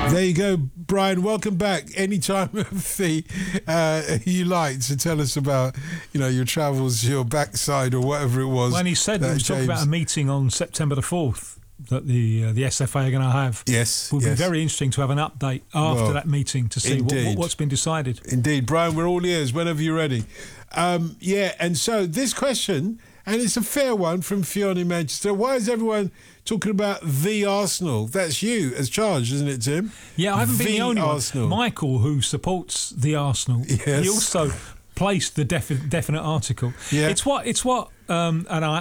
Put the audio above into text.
There you go, Brian. Welcome back. Any time of the you like to tell us about, your travels, your backside, or whatever it was. Well, and he said we was talking about a meeting on September the 4th that the SFA are going to have. Yes, would be very interesting to have an update after that meeting to see what's been decided. Indeed, Brian. We're all ears whenever you're ready. And so this question, and it's a fair one from Fiona in Manchester. Why is everyone talking about the Arsenal? That's you as charged, isn't it, Tim? Yeah, I haven't been the only Arsenal. one. Michael, who supports the Arsenal, yes. he also placed the definite article. Yeah. It's what and